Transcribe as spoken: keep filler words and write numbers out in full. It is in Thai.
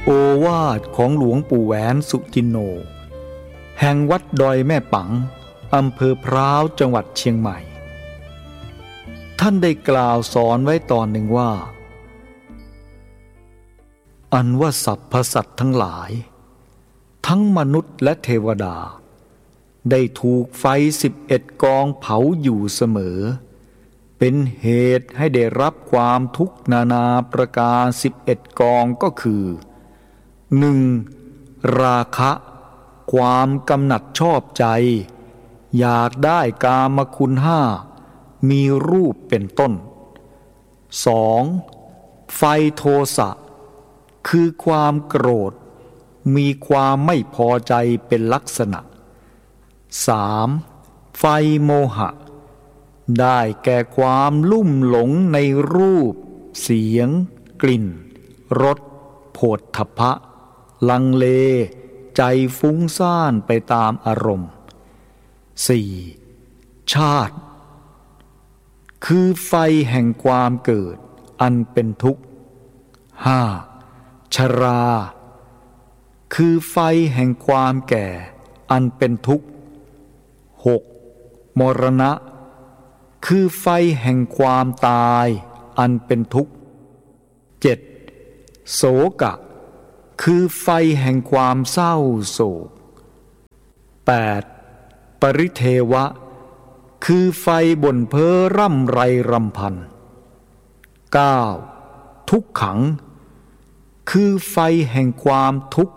โอวาทของหลวงปู่แหวนสุจินโนแห่งวัดดอยแม่ปังอำเภอพร้าวจังหวัดเชียงใหม่ท่านได้กล่าวสอนไว้ตอนหนึ่งว่าอันว่าสรรพสัตว์ทั้งหลายทั้งมนุษย์และเทวดาได้ถูกไฟสิบเอ็ดกองเผาอยู่เสมอเป็นเหตุให้ได้รับความทุกข์นานาประการสิบเอ็ดกองก็คือหนึ่งราคะความกำหนัดชอบใจอยากได้กามคุณห้ามีรูปเป็นต้นสองไฟโทสะคือความโกรธมีความไม่พอใจเป็นลักษณะสามไฟโมหะได้แก่ความลุ่มหลงในรูปเสียงกลิ่นรสโผฏฐัพพะลังเลใจฟุ้งซ่านไปตามอารมณ์สี่ชาติคือไฟแห่งความเกิดอันเป็นทุกข์ห้าชราคือไฟแห่งความแก่อันเป็นทุกข์หกมรณะคือไฟแห่งความตายอันเป็นทุกข์เจ็ดโศกะคือไฟแห่งความเศร้าโศกแปดปริเทวะคือไฟบ่นเพ้อร่ำไรรำพันเก้าทุกขังคือไฟแห่งความทุกข์